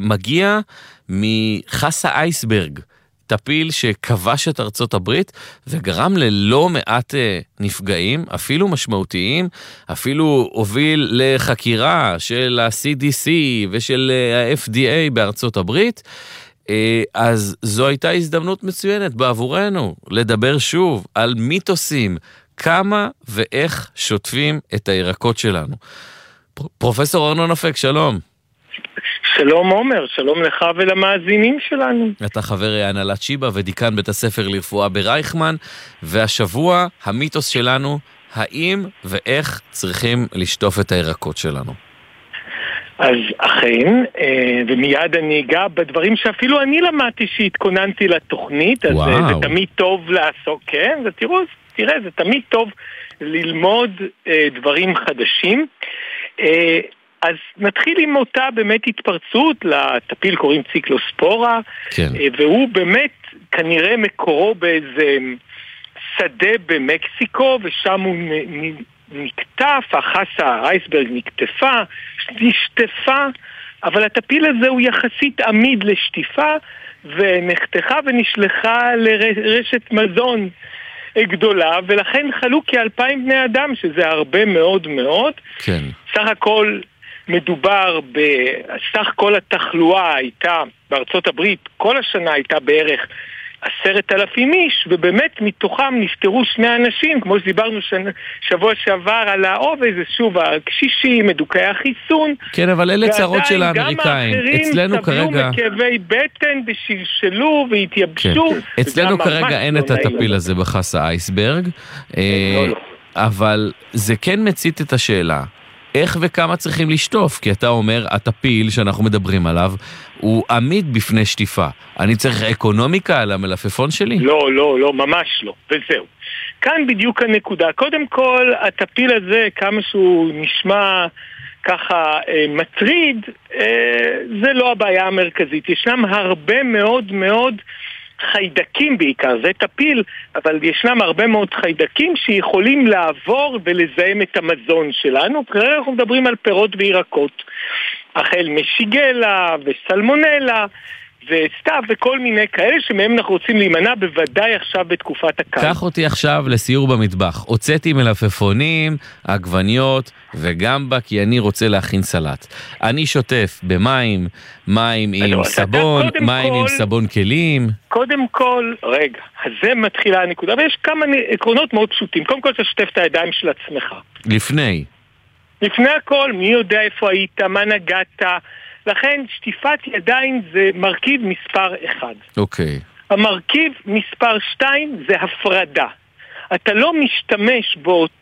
מגיע מחסה אייסברג, טפיל שכבש את ארצות הברית וגרם ללא מעט נפגעים, אפילו משמעותיים, אפילו הוביל לחקירה של ה-CDC ושל ה-FDA בארצות הברית. אז זו הייתה הזדמנות מצוינת בעבורנו לדבר שוב על מיתוסים, כמה ואיך שוטפים את הירקות שלנו. פרופסור ארנון אפק, שלום. שלום עומר, שלום לך ולמאזינים שלנו. אתה חבר הנהלת שיבא ודיקן בית הספר לרפואה ברייכמן, והשבוע המיתוס שלנו, האם ואיך צריכים לשטוף את הירקות שלנו. אז אכן, ומיד אני אגע בדברים שאפילו אני למדתי שהתכוננתי לתוכנית, אז זה תמיד טוב לעשות, כן, תראה, זה תמיד טוב ללמוד דברים חדשים. אז נתחיל עם אותה באמת התפרצות, לטפיל קוראים ציקלוספורה, כן. והוא באמת כנראה מקורו באיזה שדה במקסיקו, ושם הוא נקטף, החסה האייסברג נשטפה, אבל הטפיל הזה הוא יחסית עמיד לשטיפה, ונחתכה ונשלחה לרשת מזון גדולה, ולכן חלו כ2,000 בני אדם, שזה הרבה מאוד מאוד. כן. סך הכל מדובר בסך כל התחלואה הייתה בארצות הברית, כל השנה הייתה בערך 10,000 איש, ובאמת מתוכם נפטרו 2 אנשים, כמו שדיברנו שבוע שעבר על האובז, שוב, הקשישים, מדוכאי החיסון. כן, אבל אלה צרות של האמריקאים. אצלנו כרגע... גם האחרים סבלו מכאבי בטן ושלשלו והתייבשו. כן. אצלנו כרגע אין את הטפיל הזה בחסה אייסברג, אבל זה כן מצית את השאלה. איך וכמה צריכים לשטוף? כי אתה אומר, הטפיל שאנחנו מדברים עליו, הוא עמיד בפני שטיפה. אני צריך אקונומיקה על המלפפון שלי? לא, ממש לא. וזהו. כאן בדיוק הנקודה. קודם כל, הטפיל הזה, כמה שהוא נשמע ככה מטריד, זה לא הבעיה המרכזית. ישנם הרבה מאוד מאוד חיידקים בעיקר, זה טפיל, אבל ישנם הרבה מאוד חיידקים שיכולים לעבור ולזהם את המזון שלנו. כרגע אנחנו מדברים על פירות וירקות, החל משיגלה וסלמונלה וסתיו וכל מיני כאלה שמהם אנחנו רוצים להימנע, בוודאי עכשיו בתקופת הקיץ. קח אותי עכשיו לסיור במטבח. הוצאתי מלפפונים, עגבניות וגמבה, כי אני רוצה להכין סלט. אני שוטף במים, מים עם סבון, מים עם סבון כלים. קודם כל, רגע, אז זה מתחילה הנקודה, ויש כמה עקרונות מאוד פשוטים. קודם כל, אתה שוטף את הידיים של עצמך. לפני הכל, מי יודע איפה היית, מה נגעת, לכן שטיפת ידיים זה מרכיב מספר 1. אוקיי. המרכיב מספר 2 זה הפרדה. אתה לא משתמש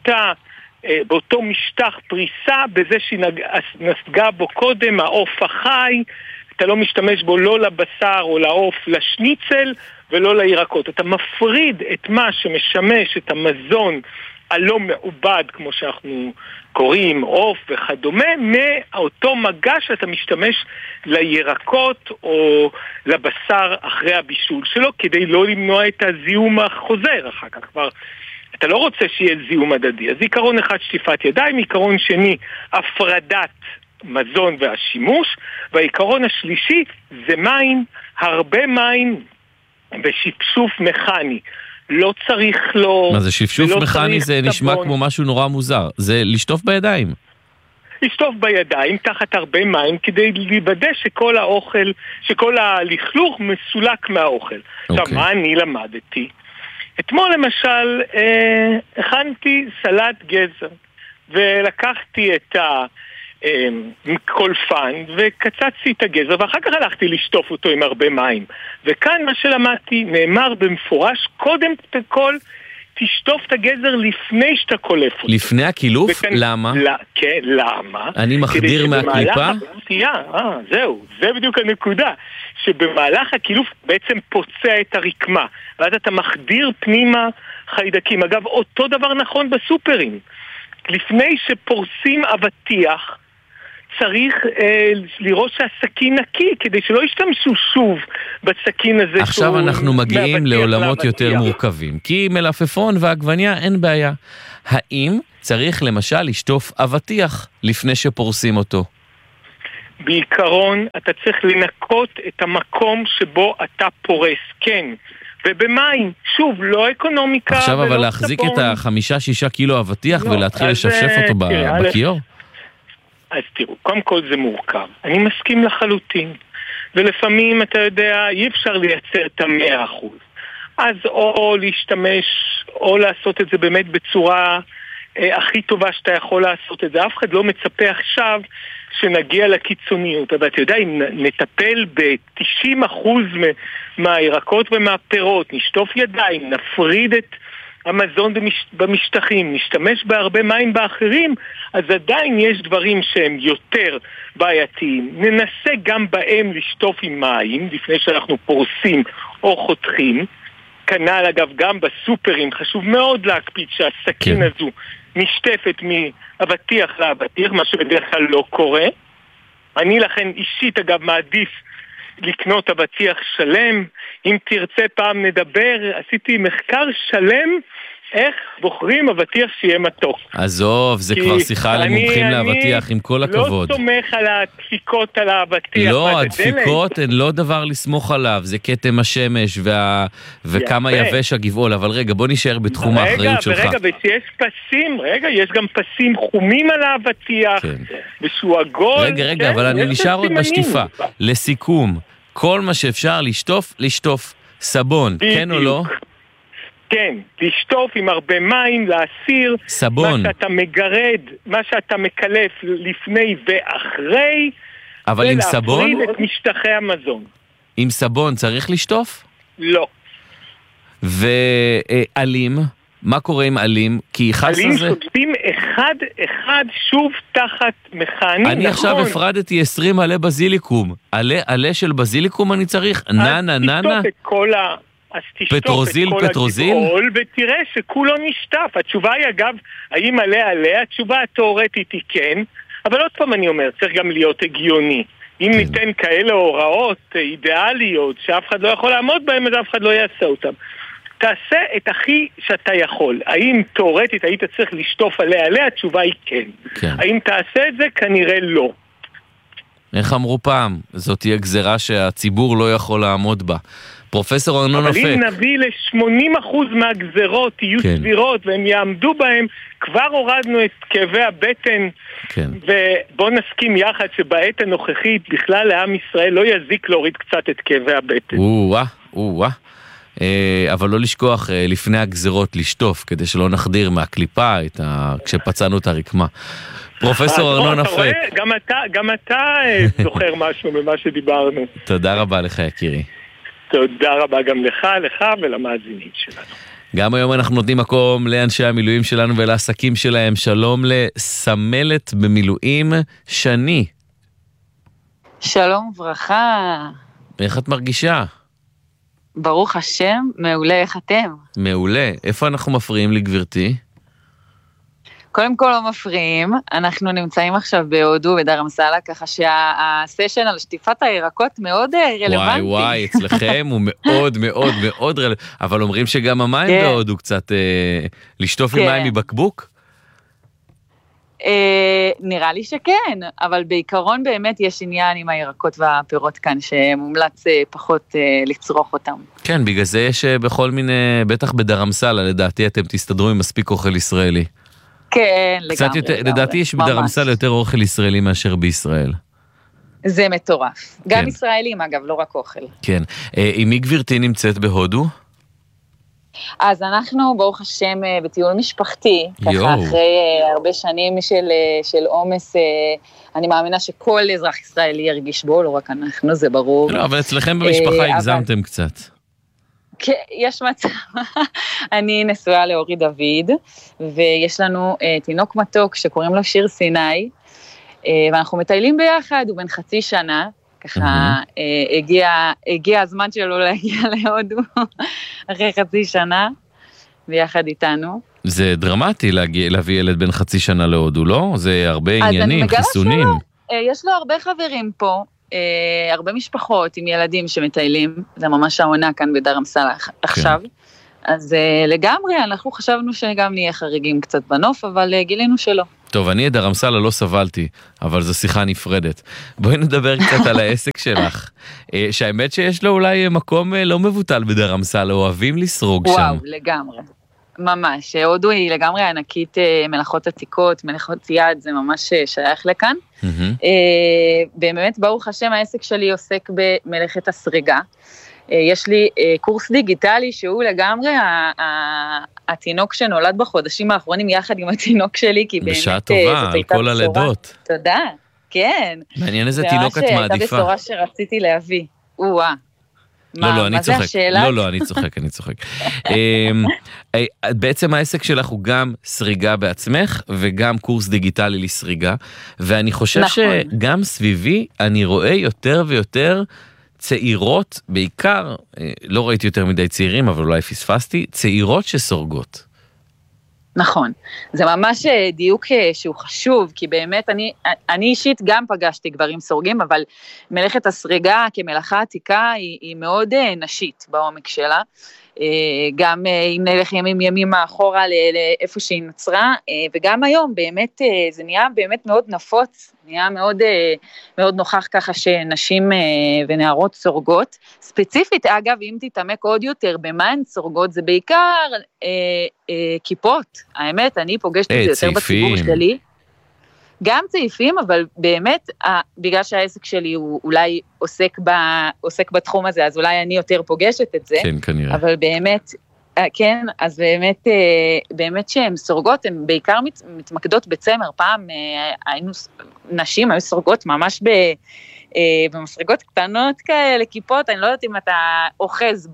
באותו משטח פריסה בזה שנסגה בו קודם העוף החי, אתה לא משתמש בו לא לבשר או לעוף, לשניצל ולא לירקות. אתה מפריד את מה שמשמש את המזון הלא מעובד, כמו שאנחנו קוראים, עוף וכדומה, מאותו מגע שאתה משתמש לירקות או לבשר אחרי הבישול שלו, כדי לא למנוע את הזיהום החוזר אחר כך. כבר אתה לא רוצה שיהיה זיהום הדדי. אז עיקרון אחד, שטיפת ידיים, עיקרון שני, הפרדת מזון והשימוש, והעיקרון השלישי זה מים, הרבה מים ושפשוף מכני. לא צריך לו... מה זה שפשוף מכני? זה נשמע כמו משהו נורא מוזר. זה לשטוף בידיים. לשטוף בידיים תחת הרבה מים כדי להיוודא שכל האוכל, שכל הלכלוך מסולק מהאוכל. עכשיו, מה אני למדתי? אתמול למשל הכנתי סלט גזר ולקחתי את קולפן וקצצתי את הגזר ואחר כך הלכתי לשטוף אותו עם הרבה מים. וכאן מה שלמדתי נאמר במפורש, קודם כל תשטוף את הגזר לפני שאתה קולף אותו. לפני הקילוף? למה? כן, למה? אני מחדיר מהקליפה? זהו, זה בדיוק הנקודה, שבמהלך הקילוף בעצם פוצע את הרקמה ואז אתה מחדיר פנימה חיידקים. אגב, אותו דבר נכון בסופרים. לפני שפורסים אבטיח צריך לראות שהסכין נקי, כדי שלא ישתמשו שוב בסכין הזה. עכשיו אנחנו מגיעים לעולמות יותר מורכבים, כי מלפפון ועגבניה אין בעיה. האם צריך למשל לשטוף אבטיח לפני שפורסים אותו? בעיקרון אתה צריך לנקות את המקום שבו אתה פורס, כן. ובמים, שוב, לא אקונומיקה עכשיו ולא אבל להחזיק סבון. את 5-6 קילו אבטיח לא, ולהתחיל אז, לשפשף אותו תראה, בכיור? אז תראו, קודם כל זה מורכב. אני מסכים לחלוטין. ולפעמים, אתה יודע, אי אפשר לייצר את 100%. אז או להשתמש, או לעשות את זה באמת בצורה הכי טובה שאתה יכול לעשות את זה. אף אחד לא מצפה עכשיו שנגיע לקיצוניות. אבל אתה יודע, אם נטפל ב-90% מהירקות ומהפירות, נשטוף ידיים, נפריד את המזון במשטחים, נשתמש בהרבה מים באחרים, אז עדיין יש דברים שהם יותר בעייתיים. ננסה גם בהם לשטוף עם מים, לפני שאנחנו פורסים או חותכים. כנ"ל אגב גם בסופרים, חשוב מאוד להקפיד שהסכין הזו נשטפת מאבטיח לאבטיח, מה שבדרך כלל לא קורה. אני לכן אישית אגב מעדיף לקנות אבטיח שלם. אם תרצה פעם נדבר, עשיתי מחקר שלם איך בוחרים אבטיח שיהיה מתוק. עזוב, זה כבר שיחה למומחים לאבטיח, עם כל הכבוד. לא סומך על הדפיקות על האבטיח. לא, הדפיקות הן לא דבר לסמוך עליו, זה כתם השמש וכמה יבש הגבעול, אבל רגע, בוא נשאר בתחום האחריות שלך. רגע, ושיש פסים, יש גם פסים חומים על האבטיח, ושהוא עגול. רגע, אבל אני נשאר עוד בשטיפה. לסיכום, כל מה שאפשר לשטוף, סבון, כן או לא? כן, לשטוף עם הרבה מים, להסיר, סבון. מה שאתה מגרד, מה שאתה מקלף לפני ואחרי, אבל עם סבון? ולהפריד את משטחי המזון. עם סבון צריך לשטוף? לא. ועלים? מה קורה עם עלים? כי חס עלים הזה... שוטפים אחד שוב תחת מכהנים. אני עכשיו הפרדתי 20 עלי בזיליקום. עלי של בזיליקום אני צריך? ננה. אז תשטוף את כל הגבעול ותראה שכולו נשטף. התשובה היא אגב, האם עליה? התשובה התיאורטית היא כן, אבל עוד פעם אני אומר, צריך גם להיות הגיוני. אם ניתן כאלה הוראות אידיאליות שאף אחד לא יכול לעמוד בהם, אז אף אחד לא יעשה אותם. תעשה את הכי שאתה יכול. האם תיאורטית היית צריך לשטוף עליה? התשובה היא כן. האם תעשה את זה? כנראה לא. איך אמרו פעם? זאת תהיה גזרה שהציבור לא יכול לעמוד בה. פרופסור ארנון אפק. אבל אם נביא ל-80% מהגזרות יהיו סבירות והם יעמדו בהם, כבר הורדנו את כאבי הבטן. כן. ובוא נסכים יחד שבעת הנוכחית בכלל לעם ישראל לא יזיק להוריד קצת את כאבי הבטן. אבל לא לשכוח לפני הגזרות לשטוף, כדי שלא נחדיר מהקליפה כשפצענו את הרקמה. פרופסור ארנון אפק. גם אתה זוכר משהו ממה שדיברנו. תודה רבה לך יקירי. תודה רבה גם לך ולמאזינים שלנו. גם היום אנחנו נותנים מקום לאנשי המילואים שלנו ולעסקים שלהם. שלום לסמלת במילואים שני. שלום וברכה. איך את מרגישה? ברוך השם, מעולה, איך אתם? מעולה. איפה אנחנו מפריעים לי גברתי? קודם כל לא מפריעים, אנחנו נמצאים עכשיו בהודו בדרמסלה, ככה שהסשן על שטיפת הירקות מאוד רלוונטי. וואי, אצלכם הוא מאוד מאוד מאוד רלוונטי, אבל אומרים שגם המים בהודו קצת, לשטוף עם מים מבקבוק? נראה לי שכן, אבל בעיקרון באמת יש עניין עם הירקות והפירות כאן, שמומלץ פחות לצרוך אותם. כן, בגלל זה יש בכל מיני, בטח בדרמסלה, לדעתי אתם תסתדרו עם מספיק אוכל ישראלי. כן, לגמרי. לדעתי יש בדרמסלה יותר אוכל ישראלי מאשר בישראל. זה מטורף. גם ישראלים אגב, לא רק אוכל. כן. עם מי גברתי נמצאת בהודו? אז אנחנו ברוך השם בטיול משפחתי, ככה אחרי הרבה שנים של עומס, אני מאמינה שכל אזרח ישראלי ירגיש בו, לא רק אנחנו, זה ברור. לא, אבל אצלכם במשפחה הגזמתם קצת. כן, יש מצב. אני נשואה לאורי דוד, ויש לנו תינוק מתוק שקוראים לו שיר סיני, ואנחנו מטיילים ביחד, הוא בן חצי שנה, ככה הגיע הזמן שלו להגיע להודו, אחרי חצי שנה, ביחד איתנו. זה דרמטי להביא ילד בן חצי שנה להודו, לא? זה הרבה עניינים, חיסונים. יש לו הרבה חברים פה, הרבה משפחות עם ילדים שמטיילים, זה ממש העונה כאן בדרמסלה עכשיו, אז לגמרי אנחנו חשבנו שגם נהיה חריגים קצת בנוף, אבל גילינו שלא. טוב, אני את דרמסלה לא סבלתי, אבל זו שיחה נפרדת. בואי נדבר קצת על העסק שלך. שהאמת שיש לו אולי מקום לא מבוטל בדרמסלה, אוהבים לסרוג שם. וואו, לגמרי. ממש. הודו היא לגמרי ענקית מלאכות עתיקות, מלאכות יד, זה ממש שייך לכאן. באמת, ברוך השם, העסק שלי עוסק במלאכת הסריגה. יש לי קורס דיגיטלי שהוא לגמרי התינוק שנולד בחודשים האחרונים יחד עם התינוק שלי, כי באמת בשעה טובה, על כל הלידות. תודה, כן. מעניין איזה תינוק את מעדיפה. זה הייתה בשורה שרציתי להביא. לא, אני צוחק. לא, אני צוחק. בעצם העסק שלך הוא גם סריגה בעצמך, וגם קורס דיגיטלי לסריגה, ואני חושב שגם סביבי אני רואה יותר ויותר צעירות, בעיקר, לא ראיתי יותר מדי צעירים, אבל אולי פספסתי, צעירות שסורגות. נכון, זה ממש דיוק שהוא חשוב, כי באמת אני אישית גם פגשתי גברים סורגים, אבל מלאכת הסריגה כמלאכה עתיקה היא מאוד נשית בעומק שלה, גם אם נלך ימים מאחורה לאיפה שהיא נוצרה, וגם היום באמת זה נהיה באמת מאוד נפוץ, נהיה מאוד, מאוד נוכח ככה שנשים ונערות סורגות, ספציפית אגב אם תתעמק עוד יותר במה הן סורגות, זה בעיקר כיפות, האמת אני פוגשת את זה יותר בציבור שלי, גם צעיפים, אבל באמת, בגלל שהעסק שלי הוא אולי עוסק בתחום הזה, אז אולי אני יותר פוגשת את זה. כן, כנראה. אבל באמת, כן, אז באמת שהן סורגות, הן בעיקר מתמקדות בצמר. פעם נשים היו סורגות ממש במסרגות קטנות כאלה, כיפות, אני לא יודעת אם אתה אוחז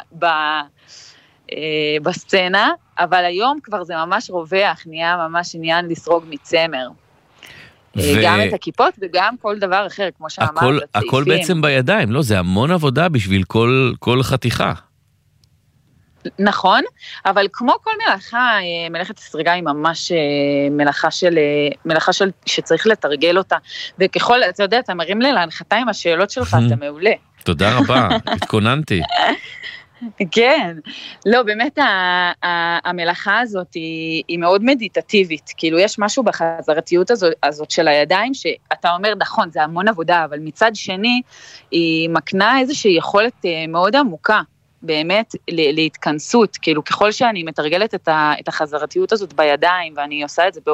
בסצנה, אבל היום כבר זה ממש רווח, נהיה ממש עניין לסרוג מצמר. גם את הכיפות וגם כל דבר אחר, כמו שאמרת, הכל בעצם בידיים, לא? זה המון עבודה בשביל כל חתיכה. נכון, אבל כמו כל מלאכה, מלאכת הסריגה היא ממש מלאכה שצריך לתרגל אותה, וככל, אתה יודע, אתה מרים לי להנחתה עם השאלות שלך, אתה מעולה. תודה רבה, התכוננתי. כן, לא, באמת המלאכה הזאת היא מאוד מדיטטיבית, כאילו יש משהו בחזרתיות הזאת של הידיים, שאתה אומר נכון, זה המון עבודה, אבל מצד שני, היא מקנה איזושהי יכולת מאוד עמוקה, באמת להתכנסות, כאילו ככל שאני מתרגלת את החזרתיות הזאת בידיים, ואני עושה את זה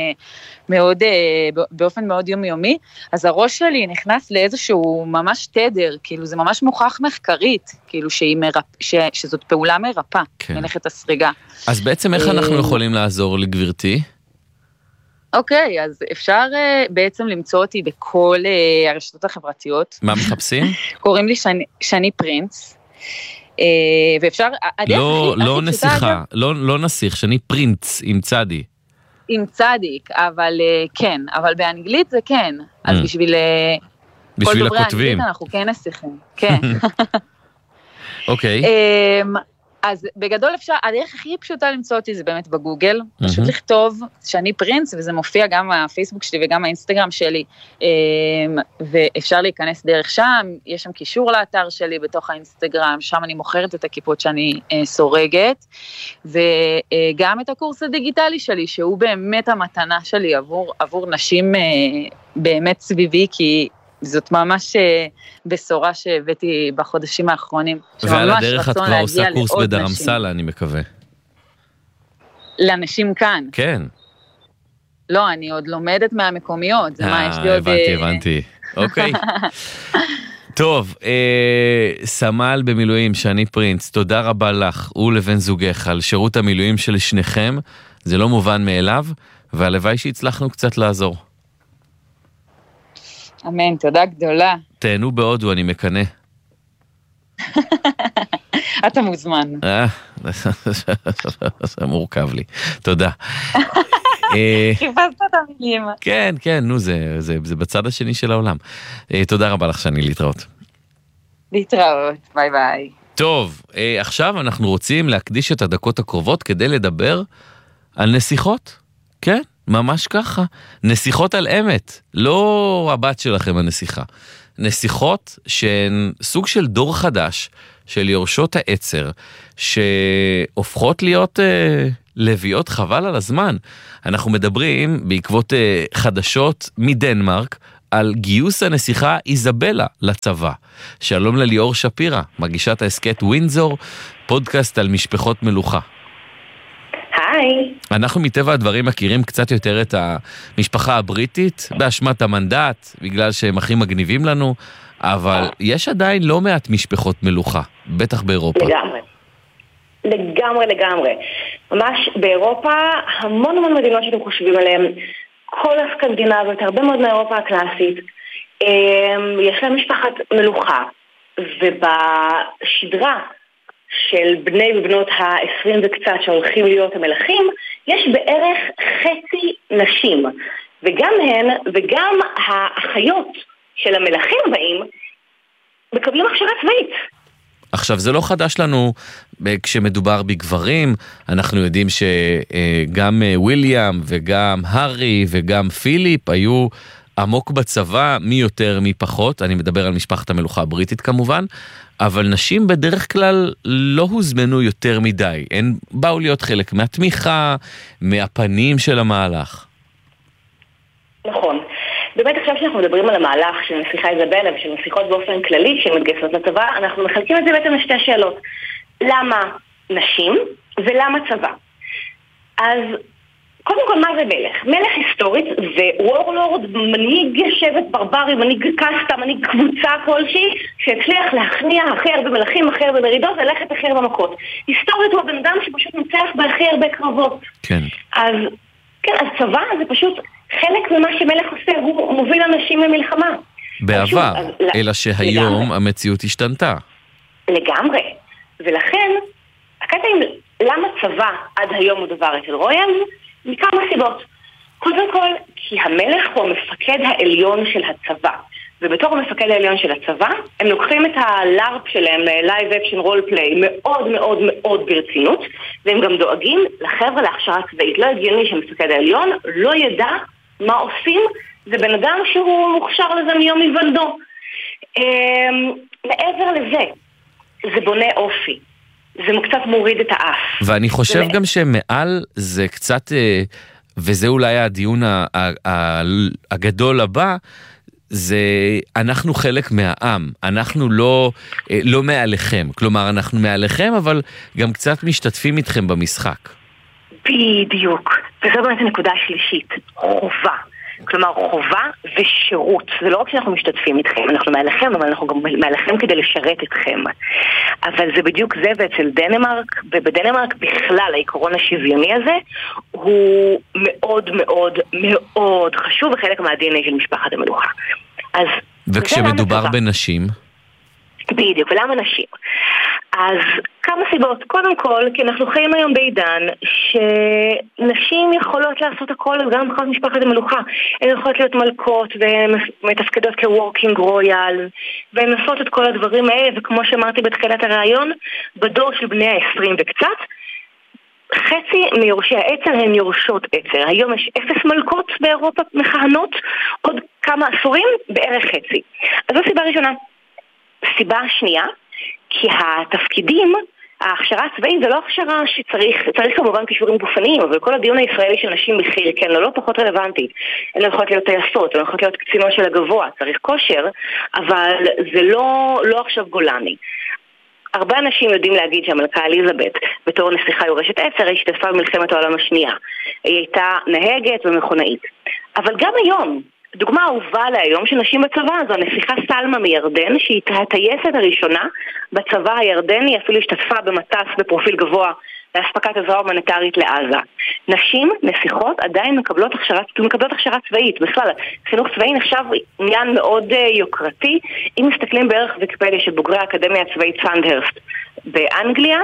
באופן מאוד יומיומי, אז הראש שלי נכנס לאיזשהו ממש תדר, כאילו זה ממש מוכח מחקרית, כאילו שזאת פעולה מרפא, מלאכת הסריגה. אז בעצם איך אנחנו יכולים לעזור לגברתי? אוקיי, אז אפשר בעצם למצוא אותי בכל הרשתות החברתיות. מה מחפשים? קוראים לי שני פרינץ. ואפשר, לא נסיכה, לא נסיך, שני פרינץ עם צדי. עם צדיק, אבל כן, אבל באנגלית זה כן, אז בשביל כל דוברי האנגלית אנחנו כן נסיכים, כן. אוקיי. אז בגדול אפשר, הדרך הכי פשוטה למצוא אותי זה באמת בגוגל, פשוט לכתוב שאני פרינץ, וזה מופיע גם בפייסבוק שלי וגם האינסטגרם שלי, ואפשר להיכנס דרך שם, יש שם קישור לאתר שלי בתוך האינסטגרם, שם אני מוכרת את הכיפות שאני סורגת, וגם את הקורס הדיגיטלי שלי, שהוא באמת המתנה שלי עבור נשים באמת סביבי, כי זאת ממש בשורה שהבאתי בחודשים האחרונים. ועל הדרך את כבר עושה קורס בדרמסלה, אני מקווה. לאנשים כאן. כן. לא, אני עוד לומדת מהמקומיות. זה מה, יש לי עוד... הבנתי. אוקיי. טוב, סמל במילואים, שני פרינץ, תודה רבה לך, ולבן זוגך, על שירות המילואים של שניכם. זה לא מובן מאליו, והלוואי שהצלחנו קצת לעזור. אמן, תודה גדולה. תהנו בהודו, אני מקנה. אתה מוזמן. זה מורכב לי. תודה. חיפשת את המילים. כן, כן, נו, זה בצד השני של העולם. תודה רבה לך, שני, להתראות. להתראות, ביי ביי. טוב, עכשיו אנחנו רוצים להקדיש את הדקות הקרובות כדי לדבר על נסיכות. כן? ממש ככה, נסיכות על אמת, לא הבת שלכם הנסיכה, נסיכות שהן סוג של דור חדש של יורשות העצר, שהופכות להיות לביאות חבל על הזמן. אנחנו מדברים בעקבות חדשות מדנמרק, על גיוס הנסיכה איזבלה לצבא. שלום לליאור שפירא, מגישת העסקת ווינזור, פודקאסט על משפחות מלוכה. היי. אנחנו מטבע הדברים מכירים קצת יותר את המשפחה הבריטית, באשמת המנדט, בגלל שהם הכי מגניבים לנו, אבל יש עדיין לא מעט משפחות מלוכה, בטח באירופה. לגמרי. ממש באירופה, המון מדינות שאתם חושבים עליהן, כל הסקנדינביות, הרבה מאוד מאירופה הקלאסית, יש להם משפחת מלוכה, ובשדרה של בני ובנות ה-20 וקצת שהולכים להיות המלכים, יש בערך חצי נשים, וגם הן וגם האחיות של המלכים הבאים מקבלים הכשרה צבאית. עכשיו, זה לא חדש לנו כשמדובר בגברים, אנחנו יודעים שגם וויליאם וגם הארי וגם פיליפ היו עמוק בצבא, מי יותר מי פחות, אני מדבר על משפחת המלוכה הבריטית כמובן, אבל נשים בדרך כלל לא הוזמנו יותר מדי, הן באו להיות חלק מהתמיכה, מהפנים של המהלך. נכון. באמת עכשיו שאנחנו מדברים על המהלך של נסיכה איזבלה ושל נסיכות באופן כללי שמתגייסות לצבא, אנחנו מחלקים את זה בעצם לשתי שאלות. למה נשים ולמה צבא? אז קודם כל, מה זה מלך? מלך היסטורית זה וורלורד, מנהיג שבט ברברי, מנהיג קסטה, מנהיג קבוצה כלשהי, שהצליח להכניע הכי הרבה מלכים, הכי הרבה מרידות, ולכת הכי הרבה מכות. היסטורית הוא הבן אדם שפשוט נצח בהכי הרבה קרבות. כן. אז צבא זה פשוט חלק ממה שמלך עושה, הוא מוביל אנשים למלחמה. בעבר, אלא שהיום המציאות השתנתה. לגמרי. ולכן, הקטע עם למה צבא עד היום הוא דבר אצל רויאלס, מכמה סיבות. קודם כל, כי המלך הוא המפקד העליון של הצבא. ובתור המפקד העליון של הצבא, הם לוקחים את הלארפ שלהם, לייב אקשן רול פליי, מאוד מאוד מאוד ברצינות, והם גם דואגים לחבר'ה להכשרה צבאית. לא הגיוני שהמפקד העליון לא ידע מה עושים, זה בן אדם שהוא מוכשר לזה מיום היוולדו. מעבר לזה, זה בונה אופי. זה קצת מוריד את האף. ואני חושב גם שמעל זה קצת, וזה אולי הדיון הגדול הבא, זה אנחנו חלק מהעם, אנחנו לא מעליכם, כלומר אנחנו מעליכם, אבל גם קצת משתתפים איתכם במשחק. בדיוק, וזו באמת הנקודה השלישית, חובה. כלומר, חובה ושירות. זה לא רק שאנחנו משתתפים איתכם, אנחנו מעליכם, אבל אנחנו גם מעליכם כדי לשרת אתכם. אבל זה בדיוק זה, ואצל דנמרק, ובדנמרק בכלל, העיקרון השוויוני הזה, הוא מאוד מאוד מאוד חשוב, וחלק מה-DNA של משפחת המלוכה. אז וכשמדובר בנשים? בדיוק, ולמה נשים? אז כמה סיבות. קודם כל, כי אנחנו חיים היום בעידן שנשים יכולות לעשות הכל, גם בכל משפחת המלוכה. הן יכולות להיות מלכות ומתפקדות כוורקינג רויאל, והן עושות את כל הדברים האלה, וכמו שאמרתי בתחילת הרעיון, בדור של בני ה-20 וקצת, חצי מיורשי העצר הן יורשות עצר. היום יש 0 מלכות באירופה מכהנות, עוד כמה עשורים, בערך חצי. אז זו סיבה ראשונה. סיבה שנייה, כי התפקידים, ההכשרה הצבאית זה לא הכשרה צריך כמובן כישורים גופניים, אבל כל הדיון הישראלי של נשים בחיר, כן, לא פחות רלוונטית. הן לא יכולות להיות טייסות, הן לא יכולות להיות קצינות של הגבוה, צריך כושר, אבל זה לא עכשיו גולני. הרבה אנשים יודעים להגיד שהמלכה אליזבת, בתור נסיכה יורשת עצר, היא השתתפה במלחמת העולם השנייה. היא הייתה נהגת ומכונאית. אבל גם היום, דוגמה אהובה להיום של נשים בצבא, זו הנסיכה סלמה מירדן, שהיא הטייסת הראשונה בצבא הירדני, אפילו השתתפה במטס בפרופיל גבוה להספקת עזרה הומניטרית לעזה. נשים, נסיכות, עדיין מקבלות הכשרה צבאית. בכלל, חינוך צבאי נחשב עניין מאוד יוקרתי. אם מסתכלים בערך ויקיפדיה של בוגרי האקדמיה הצבאית סנדהרסט באנגליה,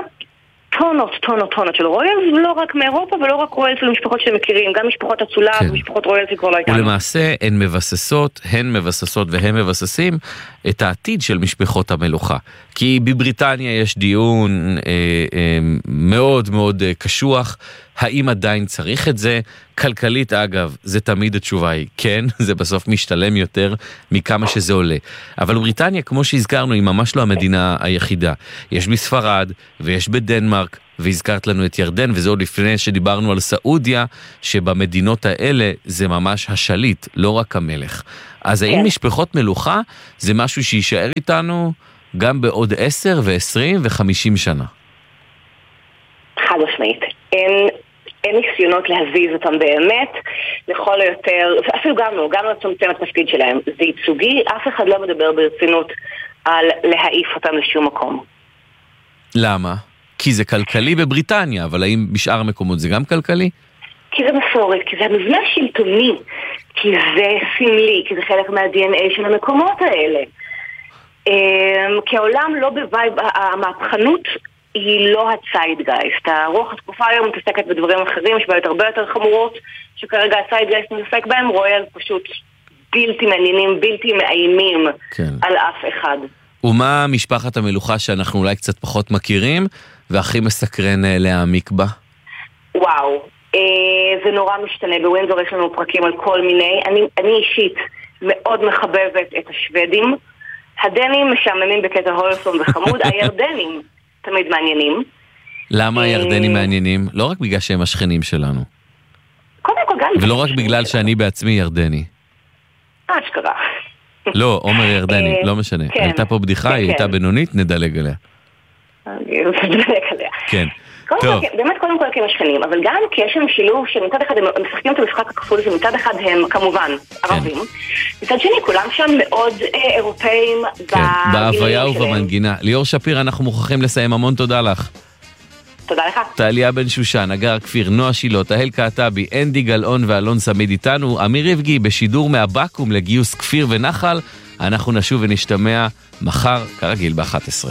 טונות של רויאלס, ולא רק מאירופה ולא רק רויאלס של משפחות שמכירים, גם משפחות אצולה ומשפחות רויאלס כבר לא הייתה. ולמעשה הן מבססות והם מבססים את העתיד של משפחות המלוכה. כי בבריטניה יש דיון מאוד מאוד קשוח, האם עדיין צריך את זה? כלכלית אגב, זה תמיד התשובה היא כן, זה בסוף משתלם יותר מכמה שזה עולה. אבל בריטניה, כמו שהזכרנו, היא ממש לא המדינה היחידה. יש בספרד ויש בדנמרק והזכרת לנו את ירדן, וזה עוד לפני שדיברנו על סעודיה, שבמדינות האלה זה ממש השליט, לא רק המלך. אז האם משפחות מלוכה זה משהו שישאר איתנו גם בעוד 10 ו-20 ו-50 שנה? חד משמעית. אין ניסיונות להזיז אותם באמת, לכל היותר, אפילו גם לא לצמצם את התפקיד שלהם. זה ייצוגי, אף אחד לא מדבר ברצינות על להעיף אותם לשום מקום. למה? כי זה כלכלי בבריטניה, אבל האם בשאר המקומות זה גם כלכלי? כי זה מסורת, כי זה המבנה שלטוני, כי זה סמלי, כי זה חלק מה-DNA של המקומות האלה. כי העולם לא בווייב, המהפכנות היא לא הציידגייסט. הרוח התקופה היום מתעסקת בדברים אחרים, יש בעיות הרבה יותר חמורות, שכרגע הציידגייסט מתעסק בהם, רואה פשוט בלתי מעניינים, בלתי מאיימים על אף אחד. ומה משפחת המלוכה שאנחנו אולי קצת פחות מכירים, והכי מסקרן להעמיק בה? וואו, זה נורא משתנה. בווינזור יש לנו פרקים על כל מיני. אני אישית מאוד מחבבת את השוודים. הדנים משעממים בקטע הולסום וחמוד, הירדנים תמיד מעניינים. למה הירדנים מעניינים? לא רק בגלל שהם השכנים שלנו. קודם כל גם... ולא רק בגלל שאני בעצמי ירדני. אשכרה. לא, עומר ירדני, לא משנה. הייתה פה בדיחה, היא הייתה בינונית, נדלג עליה. נדלג עליה. כן. באמת קודם כל כי הם השכנים, אבל גם כי יש להם שילוב שמצד אחד הם משחקים את המשחק הכפול, שמצד אחד הם כמובן ערבים, מצד שני כולם שם מאוד אירופאים בהוויה ובמנגינה. ליאור שפיר, אנחנו מוכרחים לסיים, המון תודה לך. תודה לך. טליה בן שושן, אגר כפיר, נועה שילה, תהל קעטבי, אנדי גלאון ואלון סמיד איתנו, אמיר יבגי בשידור מהבקו"ם לגיוס כפיר ונחל. אנחנו נשוב ונשתמע מחר כרגיל ב-11.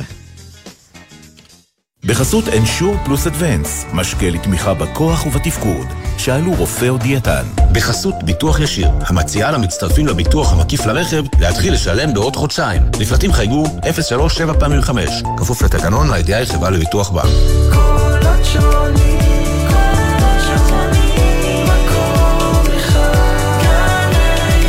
בחסות אנשור פלוס אדוונס, משקה לתמיכה בכוח ובתפקוד. שאלו רופא או דיאטן. בחסות ביטוח ישיר, המציעה למצטרפים לביטוח המקיף לרכב להתחיל לשלם בעוד חודשיים. לפרטים חייגו 03-7-5. כפוף לתקנון לידיעה חברה לביטוח בע"מ. קולות שונים, קולות שונים, מקום אחד, גלי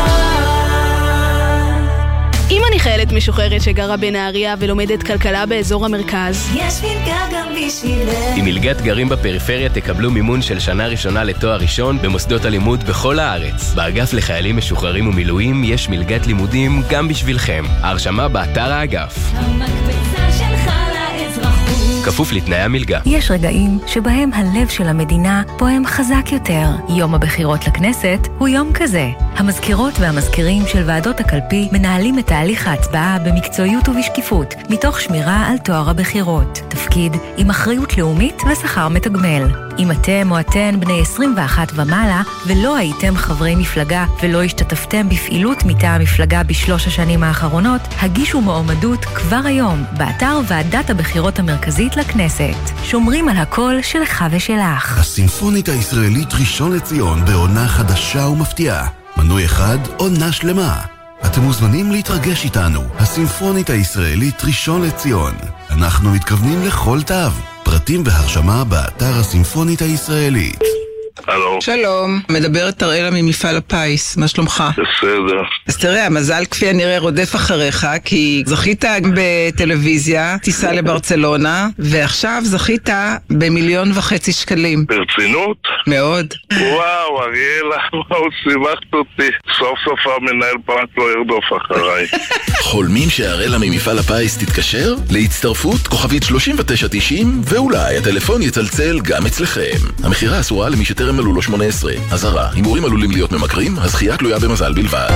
צה"ל. אם אני חיילת משוחררת שגרה בנהריה ולומדת כלכלה באזור המרכז, יש מלגה גם בשבילך. עם מלגת גרים בפריפריה תקבלו מימון של שנה ראשונה לתואר ראשון במוסדות הלימוד בכל הארץ. באגף לחיילים משוחררים ומילואים יש מלגת לימודים גם בשבילכם. ההרשמה באתר האגף. המקבצה שלך לאזרחות. כפוף לתנאי המלגה. יש רגעים שבהם הלב של המדינה פועם חזק יותר. יום הבחירות לכנסת הוא יום כזה. המזכירות והמזכירים של ועדות הקלפי מנהלים את תהליך ההצבעה במקצועיות ובשקיפות, מתוך שמירה על טוהר הבחירות. תפקיד עם אחריות לאומית ושכר מתגמל. אם אתם או אתן בני 21 ומעלה ולא הייתם חברי מפלגה ולא השתתפתם בפעילות מטעם המפלגה בשלוש השנים האחרונות, הגישו מועמדות כבר היום באתר ועדת הבחירות המרכזית לכנסת. שומרים על הקול שלך ושלך. הסימפונית הישראלית ראשון לציון בעונה חדשה ומפתיעה. מנוי אחד, עונה שלמה. אתם מוזמנים להתרגש איתנו. הסימפונית הישראלית ראשון לציון. אנחנו מתכוונים לכל תו. פרטים והרשמה באתר הסימפונית הישראלית. הלו. שלום, מדברת אראלה ממפעל הפיס, מה שלומך? בסדר. אז תראה, המזל כפי הנראה רודף אחריך, כי זכית בטלוויזיה, טיסה לברצלונה, ועכשיו זכית ב1.5 שקלים. ברצינות? מאוד. וואו, אריאלה, וואו, שימחת אותי. סוף סוף המנהל פרט לא ירדוף אחריי. חולמים שאראלה ממפעל הפיס תתקשר? להצטרפות כוכבית 3990, ואולי הטלפון יצלצל גם אצלכם. המחירה אסורה למי שטרם מלאו לו 18. אזהרה, הימורים עלולים להיות ממכרים, הזכייה תלויה במזל בלבד.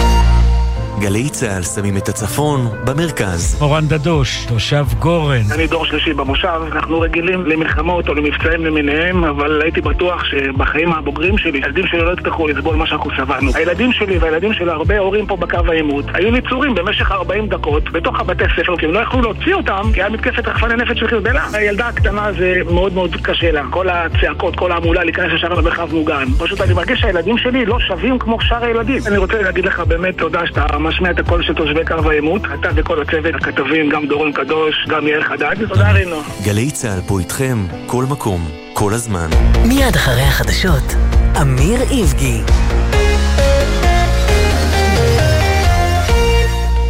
גלי צה"ל שמים את הצפון במרכז. אורן דדוש, תושב גורן. אני דור שלישי במושב, אנחנו רגילים למלחמות או למבצעים למיניהם, אבל הייתי בטוח שבחיים הבוגרים שלי, הילדים שלי לא יצטרכו לסבול מה שאנחנו סבלנו. הילדים שלי והילדים של הרבה הורים פה בקו העימות היו ניצורים במשך 40 דקות בתוך הבתי ספר, כי הם לא יכלו להוציא אותם, כי היה מתקפת רחפני נפץ של חיזבאללה. הילדה הקטנה זה מאוד מאוד קשה לה, כל הצעקות, כל העמולה להיכנס ישר למרחב מוגן. פשוט אני מרגיש שהילדים שלי לא שווים כמו שאר הילדים. אני רוצה להגיד לך באמת תודה שאתה משמיע את הקול של תושבי קו העימות, אתה וכל הצוות, הכתבים, גם דורון קדוש, גם יאיר חדד. תודה רינו. גלי צה"ל פה איתכם, כל מקום, כל הזמן. מיד אחרי החדשות, אמיר יבגי.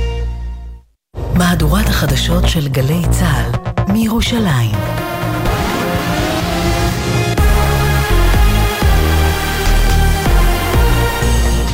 מהדורת החדשות של גלי צה"ל מירושלים.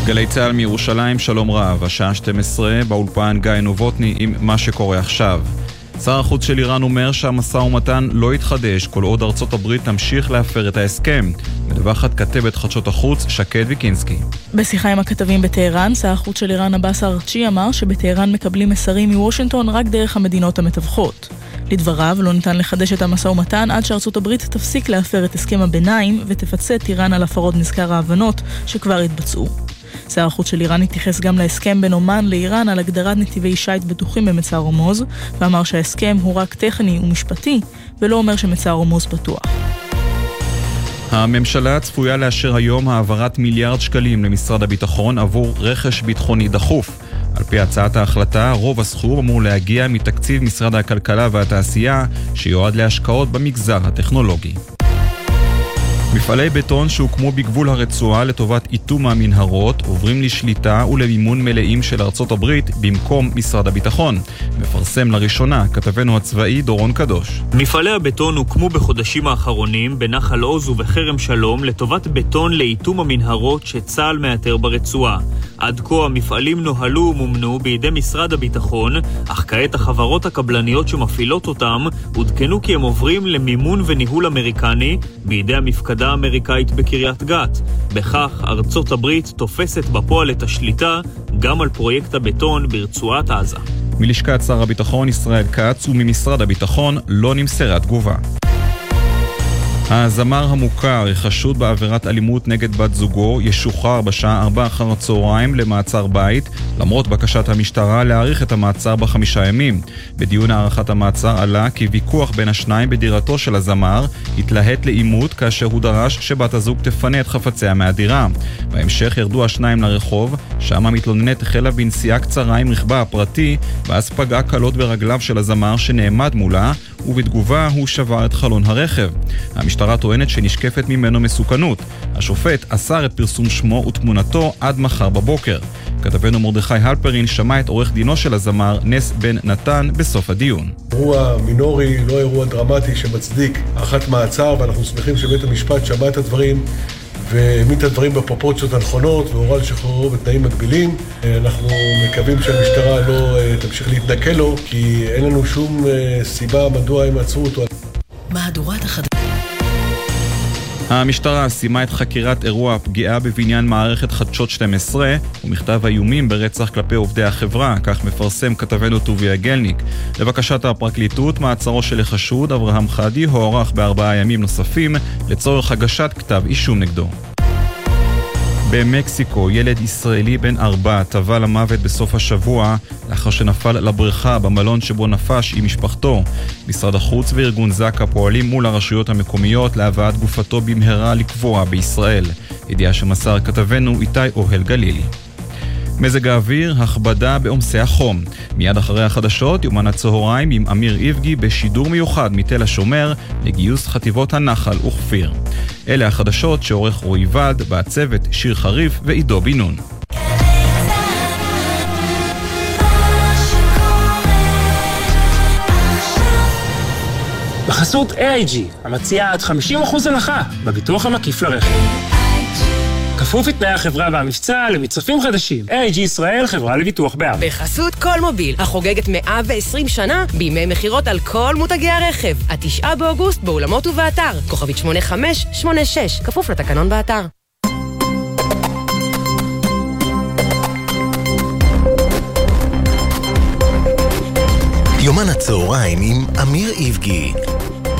גלי צהל מירושלים, שלום רב, השעה 12, באולפן גיא נובוטני עם מה שקורה עכשיו. שר החוץ של איראן אומר שהמשא ומתן לא יתחדש כל עוד ארצות הברית תמשיך להפר את ההסכם. מדווחת כתבת חדשות החוץ שקד ויקינסקי. בשיחה עם הכתבים בטהרן, שר החוץ של איראן עבאס ארצ'י אמר שבטהרן מקבלים מסרים מוושינגטון רק דרך המדינות המתווכות. לדבריו, לא ניתן לחדש את המשא ומתן עד שארצות הברית תפסיק להפר את הסכם הביניים ותפצה את איראן על הפרות מזכר ההבנות שכבר התבצעו. שר החוץ של איראן התייחס גם להסכם בין אומן לאיראן על הגדרת נתיבי שייט בטוחים במצר הורמוז, ואמר שההסכם הוא רק טכני ומשפטי, ולא אומר שמצר הורמוז פתוח. הממשלה צפויה לאשר היום העברת מיליארד שקלים למשרד הביטחון עבור רכש ביטחוני דחוף. על פי הצעת ההחלטה, רוב הסכום אמור להגיע מתקציב משרד הכלכלה והתעשייה, שיועד להשקעות במגזר הטכנולוגי. מפעלי בטון שהוקמו בגבול הרצועה לטובת איתום המנהרות עוברים לשליטה ולמימון מלאים של ארצות הברית במקום משרד הביטחון. מפרסם לראשונה כתבנו הצבאי דורון קדוש. מפעלי הבטון הוקמו בחודשים האחרונים בנחל עוז ובחרם שלום לטובת בטון לאיתום המנהרות שצה"ל מאתר ברצועה. עד כה המפעלים נוהלו ומומנו בידי משרד הביטחון, אך כעת החברות הקבלניות שמפעילות אותם עודכנו כי הם עוברים למימון וניהול אמריקני בידי המפקדה האמריקאית בקריית גת. בכך ארצות הברית תופסת בפועל את השליטה גם על פרויקט הבטון ברצועת עזה. מלשכת שר הביטחון ישראל כץ וממשרד הביטחון לא נמסרה תגובה. הזמר המוכר, חשוד בעבירת אלימות נגד בת זוגו, ישוחרר בשעה 4 אחר הצהריים למעצר בית, למרות בקשת המשטרה להאריך את המעצר ב5 ימים. בדיון הערכת המעצר עלה כי ויכוח בין השניים בדירתו של הזמר התלהט לעימות כאשר הוא דרש שבת הזוג תפנה את חפציה מהדירה. בהמשך ירדו השניים לרחוב, שם המתלוננת החלה בנסיעה קצרה עם רכבה הפרטי, ואז פגעה קלות ברגליו של הזמר שנעמד מולה, ובתגובה הוא שבר את חלון הרכב. המשטרה טוענת שנשקפת ממנו מסוכנות. השופט אסר את פרסום שמו ותמונתו עד מחר בבוקר. כתבנו מרדכי הלפרין שמע את עורך דינו של הזמר נס בן נתן בסוף הדיון. אירוע מינורי, לא אירוע דרמטי שמצדיק הארכת מעצר, ואנחנו שמחים שבית המשפט שמע את הדברים והעמיד את הדברים בפרופורציות הנכונות והורה לשחררו בתנאים מגבילים. אנחנו מקווים שהמשטרה לא תמשיך להתנכל לו, כי אין לנו שום סיבה מדוע הם עצרו אותו. מהדורת החדשות. המשטרה סיימה את חקירת אירוע הפגיעה בבניין מערכת חדשות 12 ומכתב האיומים ברצח כלפי עובדי החברה, כך מפרסם כתבנו טוביה גלניק. לבקשת הפרקליטות, מעצרו של החשוד אברהם חדי הוארך ב4 ימים נוספים לצורך הגשת כתב אישום נגדו. במקסיקו, ילד ישראלי בן 4 טבע למוות בסוף השבוע לאחר שנפל לבריכה במלון שבו נפש עם משפחתו. משרד החוץ וארגון זקה פועלים מול הרשויות המקומיות להבאת גופתו במהרה לקבורה בישראל. ידיעה שמסר כתבנו איתי אוהל גלילי. מזג האוויר, הכבדה בעומסי החום. מיד אחרי החדשות, יומן הצהריים עם אמיר איבגי בשידור מיוחד מתל השומר לגיוס חטיבות הנחל וכפיר. אלה החדשות שעורך רועי ועד, בהצוות שיר חריף ועידו בינון. בחסות AIG, המציעה עד 50% הנחה בביטוח המקיף לרכב. כפוף לתנאי החברה והמבצע למצרפים חדשים. AIG ישראל, חברה לביטוח בע"מ. בחסות כל מוביל, החוגגת 120 שנה בימי מחירות על כל מותגי הרכב. 9 באוגוסט באולמות ובאתר. כוכבית 8586, כפוף לתקנון באתר. יומן הצהריים עם אמיר איבגי.